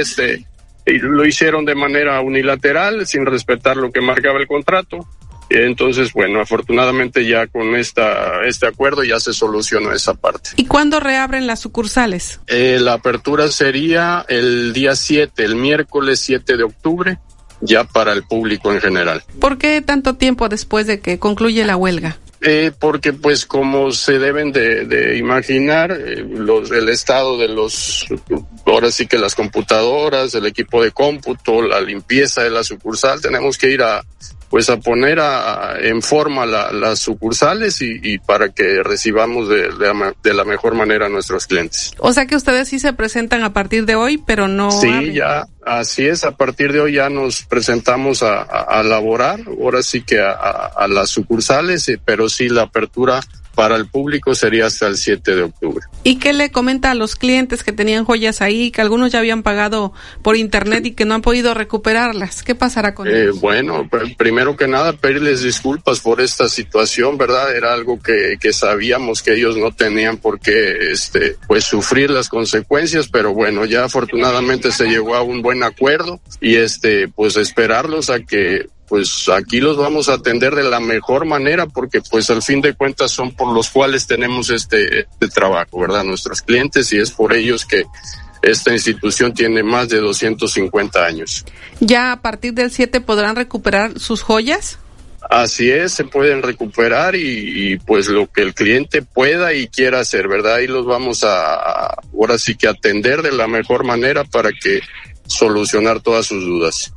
lo hicieron de manera unilateral, sin respetar lo que marcaba el contrato. Entonces, bueno, afortunadamente ya con este acuerdo ya se solucionó esa parte. ¿Y cuándo reabren las sucursales? La apertura sería el día 7, el miércoles 7 de octubre, ya para el público en general. ¿Por qué tanto tiempo después de que concluye la huelga? Porque pues como se deben de imaginar, el estado de ahora sí que las computadoras, el equipo de cómputo, la limpieza de la sucursal, tenemos que ir a poner en forma las sucursales y para que recibamos de la mejor manera a nuestros clientes. O sea que ustedes sí se presentan a partir de hoy, pero no... Sí, abren. Ya, así es, a partir de hoy ya nos presentamos a laborar, ahora sí que a las sucursales, pero sí la apertura para el público sería hasta el 7 de octubre. ¿Y qué le comenta a los clientes que tenían joyas ahí, que algunos ya habían pagado por internet y que no han podido recuperarlas? ¿Qué pasará con ellos? Bueno, primero que nada, pedirles disculpas por esta situación, ¿verdad? Era algo que sabíamos que ellos no tenían por qué, pues sufrir las consecuencias, pero bueno, ya afortunadamente se llegó a un buen acuerdo y pues esperarlos a que pues aquí los vamos a atender de la mejor manera porque pues al fin de cuentas son por los cuales tenemos este trabajo, ¿verdad? Nuestros clientes, y es por ellos que esta institución tiene más de 250 años. ¿Ya a partir del 7 podrán recuperar sus joyas? Así es, se pueden recuperar y pues lo que el cliente pueda y quiera hacer, ¿verdad? Ahí los vamos ahora sí que atender de la mejor manera para que solucionar todas sus dudas.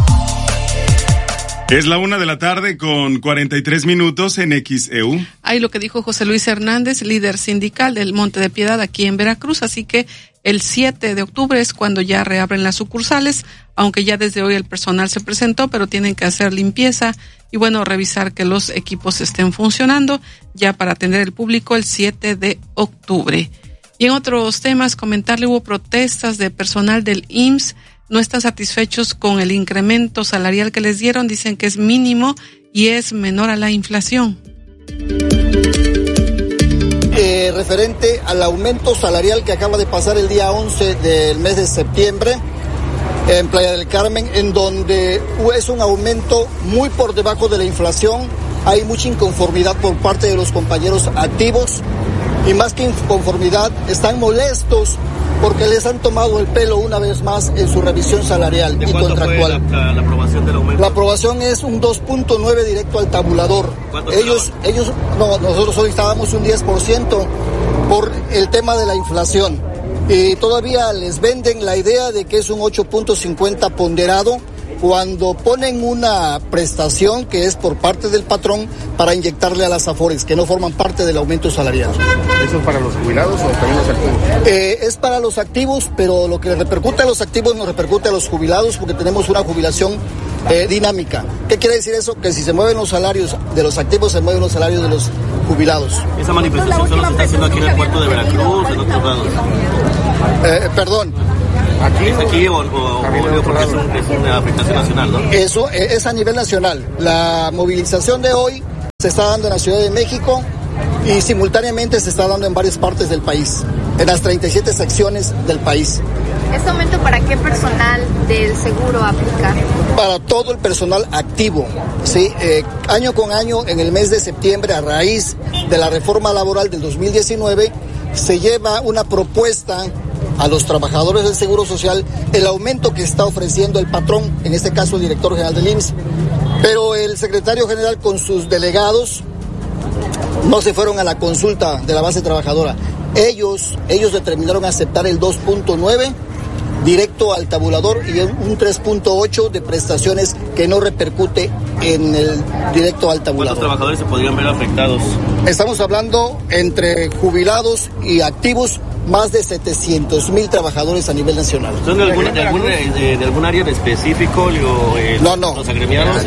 Es la 1:00 con 43 minutos en XEU. Ahí lo que dijo José Luis Hernández, líder sindical del Monte de Piedad aquí en Veracruz, así que el 7 de octubre es cuando ya reabren las sucursales, aunque ya desde hoy el personal se presentó, pero tienen que hacer limpieza y bueno, revisar que los equipos estén funcionando ya para atender al público el 7 de octubre. Y en otros temas, comentarle, hubo protestas de personal del IMSS. No están satisfechos con el incremento salarial que les dieron, dicen que es mínimo y es menor a la inflación. Referente al aumento salarial que acaba de pasar el día 11 del mes de septiembre en Playa del Carmen, en donde es un aumento muy por debajo de la inflación, hay mucha inconformidad por parte de los compañeros activos y más que inconformidad, están molestos porque les han tomado el pelo una vez más en su revisión salarial y contractual. ¿Fue la aprobación del aumento? La aprobación es un 2.9 directo al tabulador. Nosotros hoy estábamos un 10% por el tema de la inflación. Y todavía les venden la idea de que es un 8.50 ponderado cuando ponen una prestación que es por parte del patrón para inyectarle a las AFORES, que no forman parte del aumento salarial. ¿Eso es para los jubilados o también los activos? Es para los activos, pero lo que le repercute a los activos nos repercute a los jubilados porque tenemos una jubilación dinámica. ¿Qué quiere decir eso? Que si se mueven los salarios de los activos, se mueven los salarios de los jubilados. ¿Esa manifestación solo se está haciendo aquí en el puerto de Veracruz, en otros lados? Perdón. ¿Aquí o porque es una afectación nacional, no? Eso es a nivel nacional. La movilización de hoy se está dando en la Ciudad de México y simultáneamente se está dando en varias partes del país, en las 37 secciones del país. ¿Este aumento para qué personal del seguro aplica? Para todo el personal activo, ¿sí? Año con año, en el mes de septiembre, a raíz de la reforma laboral del 2019, se lleva una propuesta a los trabajadores del Seguro Social, el aumento que está ofreciendo el patrón, en este caso el director general del IMSS. Pero el secretario general con sus delegados no se fueron a la consulta de la base trabajadora. Ellos determinaron aceptar el 2.9 directo al tabulador y un 3.8 de prestaciones que no repercute en el directo al tabulador. ¿Cuántos trabajadores se podrían ver afectados? Estamos hablando entre jubilados y activos, más de 700,000 trabajadores a nivel nacional. ¿Son de algún área en específico? No. ¿Los agremiados?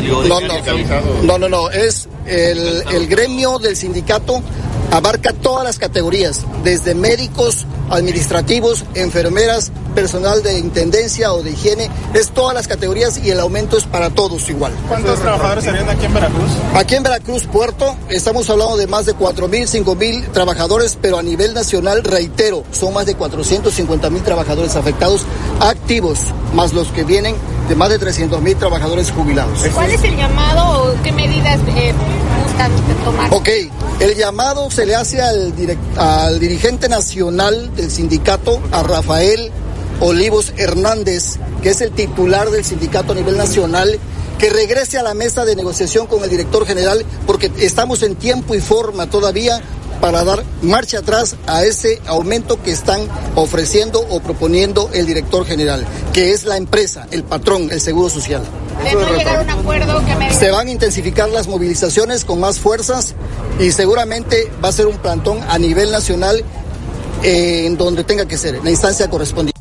No. Es el gremio del sindicato abarca todas las categorías, desde médicos, administrativos, enfermeras, personal de intendencia o de higiene, es todas las categorías y el aumento es para todos igual. ¿Cuántos trabajadores serían aquí en Veracruz? Aquí en Veracruz, Puerto, estamos hablando de más de 4,000, 5,000 trabajadores, pero a nivel nacional, reitero, son más de 450,000 trabajadores afectados activos, más los que vienen de más de 300,000 trabajadores jubilados. ¿Cuál es el llamado o qué medidas buscan tomar? Ok, el llamado se le hace al dirigente nacional del sindicato, a Rafael Olivos Hernández, que es el titular del sindicato a nivel nacional, que regrese a la mesa de negociación con el director general, porque estamos en tiempo y forma todavía para dar marcha atrás a ese aumento que están ofreciendo o proponiendo el director general, que es la empresa, el patrón, el Seguro Social. De no llegar a un acuerdo, se van a intensificar las movilizaciones con más fuerzas y seguramente va a ser un plantón a nivel nacional en donde tenga que ser, en la instancia correspondiente.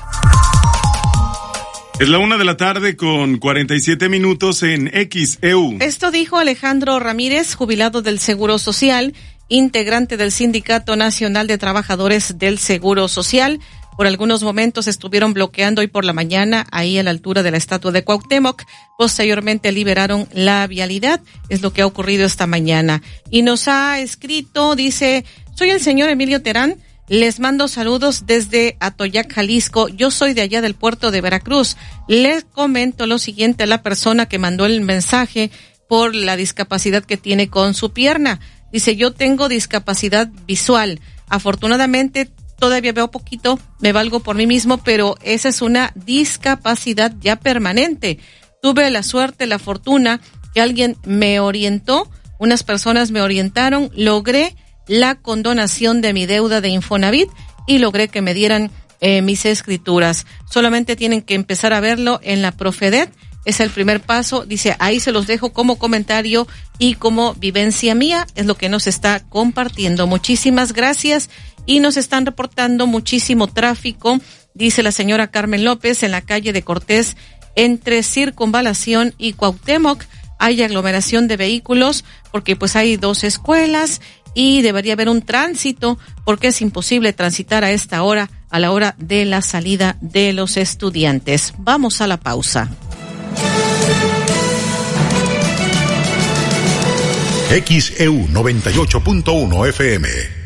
Es la 1:00 con 47 minutos en XEU. Esto dijo Alejandro Ramírez, jubilado del Seguro Social, integrante del Sindicato Nacional de Trabajadores del Seguro Social. Por algunos momentos estuvieron bloqueando hoy por la mañana ahí a la altura de la estatua de Cuauhtémoc. Posteriormente liberaron la vialidad. Es lo que ha ocurrido esta mañana. Y nos ha escrito, dice, soy el señor Emilio Terán. Les mando saludos desde Atoyac, Jalisco. Yo soy de allá del puerto de Veracruz. Les comento lo siguiente a la persona que mandó el mensaje por la discapacidad que tiene con su pierna. Dice, yo tengo discapacidad visual. Afortunadamente, todavía veo poquito, me valgo por mí mismo, pero esa es una discapacidad ya permanente. Tuve la suerte, la fortuna que alguien me orientó, unas personas me orientaron, logré la condonación de mi deuda de Infonavit y logré que me dieran mis escrituras. Solamente tienen que empezar a verlo en la Profedet. Es el primer paso. Dice, ahí se los dejo como comentario y como vivencia mía. Es lo que nos está compartiendo. Muchísimas gracias. Y nos están reportando muchísimo tráfico. Dice la señora Carmen López, en la calle de Cortés, entre Circunvalación y Cuauhtémoc, hay aglomeración de vehículos porque pues hay 2 escuelas y debería haber un tránsito porque es imposible transitar a esta hora, a la hora de la salida de los estudiantes. Vamos a la pausa. XEU 98.1 FM.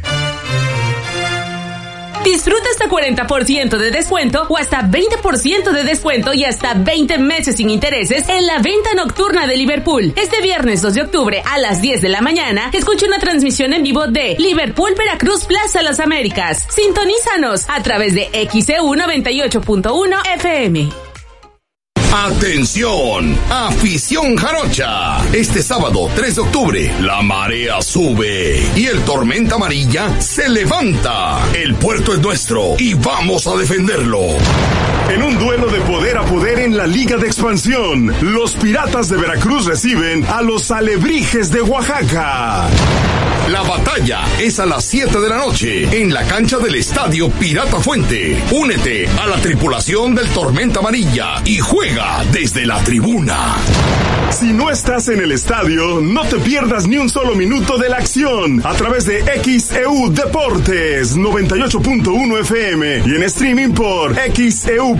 Disfruta hasta 40% de descuento o hasta 20% de descuento y hasta 20 meses sin intereses en la venta nocturna de Liverpool. Este viernes 2 de octubre a las 10 de la mañana, escucha una transmisión en vivo de Liverpool Veracruz Plaza Las Américas. Sintonízanos a través de XEU 98.1 FM. Atención, afición jarocha. Este sábado 3 de octubre, la marea sube y el Tormenta Amarilla se levanta. El puerto es nuestro y vamos a defenderlo. En un duelo de poder a poder en la Liga de Expansión, los Piratas de Veracruz reciben a los Alebrijes de Oaxaca. La batalla es a las 7 de la noche en la cancha del Estadio Pirata Fuente. Únete a la tripulación del Tormenta Amarilla y juega desde la tribuna. Si no estás en el estadio, no te pierdas ni un solo minuto de la acción a través de XEU Deportes 98.1 FM y en streaming por XEU.mx.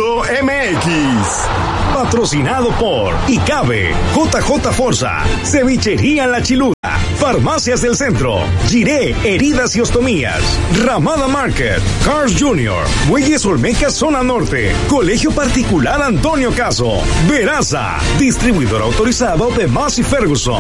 Patrocinado por Icabe, JJ Forza, Cevichería La Chiluda, Farmacias del Centro, Giré, Heridas y Ostomías, Ramada Market, Cars Jr., Bueyes Olmeca Zona Norte, Colegio Particular Antonio Caso, Veraza, distribuidor autorizado de Massey Ferguson.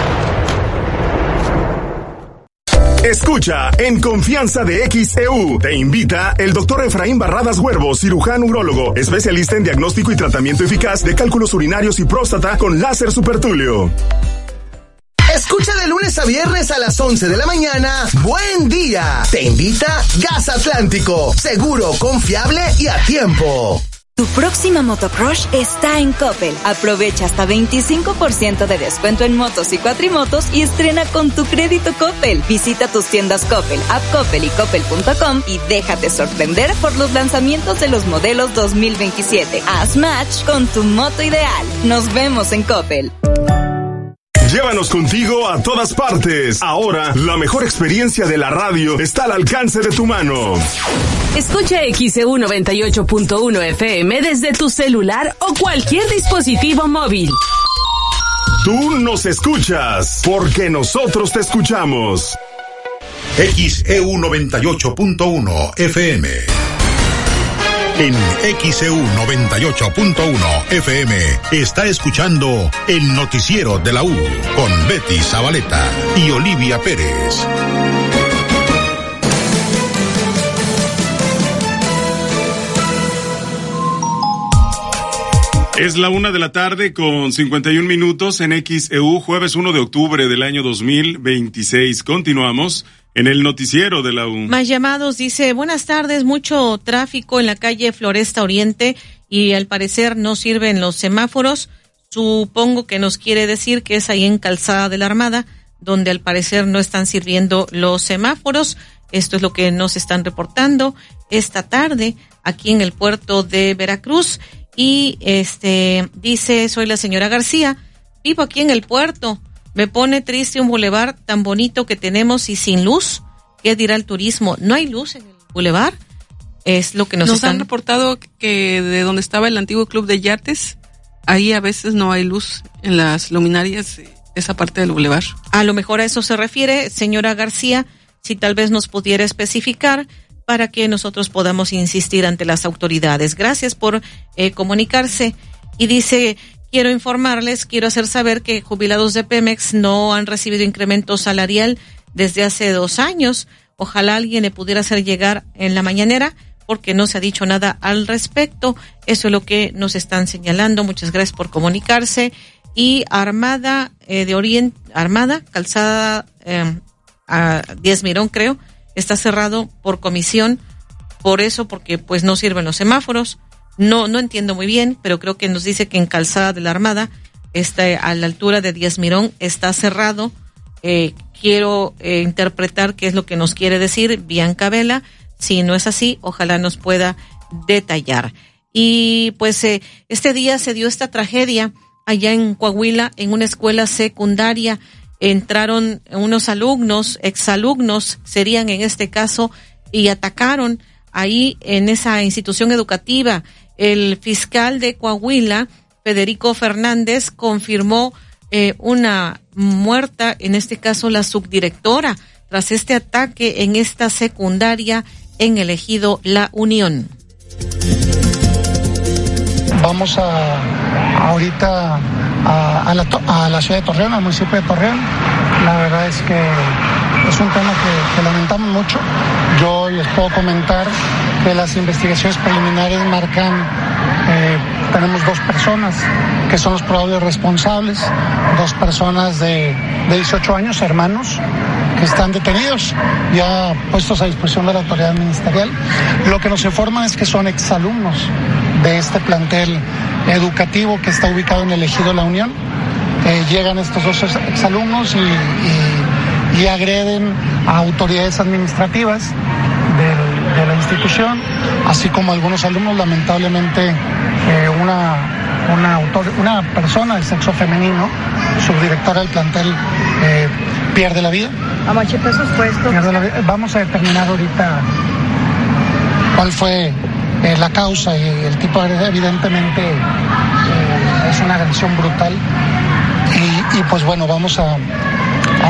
Escucha En Confianza de XEU. Te invita el doctor Efraín Barradas Huervo, cirujano urólogo, especialista en diagnóstico y tratamiento eficaz de cálculos urinarios y próstata con láser supertulio. Escucha de lunes a viernes a las 11 de la mañana. Buen día. Te invita Gas Atlántico. Seguro, confiable y a tiempo. Tu próxima motocrush está en Coppel. Aprovecha hasta 25% de descuento en motos y cuatrimotos y estrena con tu crédito Coppel. Visita tus tiendas Coppel, app Coppel y coppel.com y déjate sorprender por los lanzamientos de los modelos 2027. Haz match con tu moto ideal. Nos vemos en Coppel. Llévanos contigo a todas partes. Ahora, la mejor experiencia de la radio está al alcance de tu mano. Escucha XEU 98.1 FM desde tu celular o cualquier dispositivo móvil. Tú nos escuchas, porque nosotros te escuchamos. XEU 98.1 FM. En XEU 98.1 FM está escuchando el noticiero de la U con Betty Zabaleta y Olivia Pérez. Es la 1:00 con 51 minutos en XEU, jueves 1 de octubre del año 2026. Continuamos en el noticiero de la U. Más llamados, dice, buenas tardes, mucho tráfico en la calle Floresta Oriente y al parecer no sirven los semáforos. Supongo que nos quiere decir que es ahí en Calzada de la Armada, donde al parecer no están sirviendo los semáforos. Esto es lo que nos están reportando esta tarde aquí en el puerto de Veracruz. Y dice, soy la señora García, vivo aquí en el puerto. Me pone triste un bulevar tan bonito que tenemos y sin luz. ¿Qué dirá el turismo? ¿No hay luz en el bulevar? Es lo que nos han reportado que de donde estaba el antiguo club de yates, ahí a veces no hay luz en las luminarias, esa parte del bulevar. A lo mejor a eso se refiere, señora García, si tal vez nos pudiera especificar para que nosotros podamos insistir ante las autoridades. Gracias por comunicarse. Y dice, quiero informarles, quiero hacer saber que jubilados de Pemex no han recibido incremento salarial desde hace 2 años. Ojalá alguien le pudiera hacer llegar en la mañanera, porque no se ha dicho nada al respecto. Eso es lo que nos están señalando. Muchas gracias por comunicarse. Y Armada de Oriente, Armada, Calzada a 10 Mirón, creo, está cerrado por comisión. Por eso, porque pues no sirven los semáforos. No entiendo muy bien, pero creo que nos dice que en Calzada de la Armada, a la altura de 10 Mirón, está cerrado. Quiero interpretar qué es lo que nos quiere decir Bianca Vela. Si no es así, ojalá nos pueda detallar. Y pues este día se dio esta tragedia allá en Coahuila, en una escuela secundaria. Entraron unos alumnos, exalumnos serían en este caso, y atacaron ahí en esa institución educativa. El fiscal de Coahuila, Federico Fernández, confirmó una muerta, en este caso la subdirectora, tras este ataque en esta secundaria en el ejido La Unión. Vamos ahorita a la ciudad de Torreón, al municipio de Torreón. La verdad es que es un tema que lamentamos mucho. Yo les puedo comentar que las investigaciones preliminares marcan tenemos 2 personas que son los probables responsables, 2 personas de 18 años, hermanos, que están detenidos, ya puestos a disposición de la autoridad ministerial. Lo que nos informan es que son exalumnos de este plantel educativo que está ubicado en el Ejido La Unión. Llegan estos 2 exalumnos y agreden a autoridades administrativas de la institución, así como algunos alumnos. Lamentablemente una persona de sexo femenino, subdirectora del plantel, pierde la vida. ¿A machetazos fue esto? Vamos a determinar ahorita cuál fue la causa y el tipo de... Evidentemente es una agresión brutal y pues bueno, vamos a